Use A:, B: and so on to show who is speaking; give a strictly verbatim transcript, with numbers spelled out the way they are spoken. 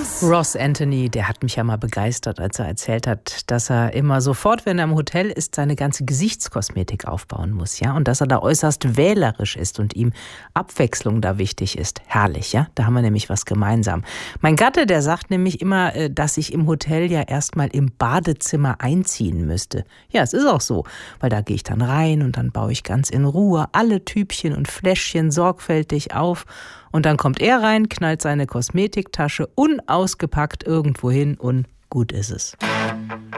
A: Ross Anthony, der hat mich ja mal begeistert, als er erzählt hat, dass er immer sofort, wenn er im Hotel ist, seine ganze Gesichtskosmetik aufbauen muss, ja, und dass er da äußerst wählerisch ist und ihm Abwechslung da wichtig ist. Herrlich, ja, da haben wir nämlich was gemeinsam. Mein Gatte, der sagt nämlich immer, dass ich im Hotel ja erstmal im Badezimmer einziehen müsste. Ja, es ist auch so, weil da gehe ich dann rein und dann baue ich ganz in Ruhe alle Tübchen und Fläschchen sorgfältig auf. Und dann kommt er rein, knallt seine Kosmetiktasche unausgepackt irgendwo hin und gut ist es.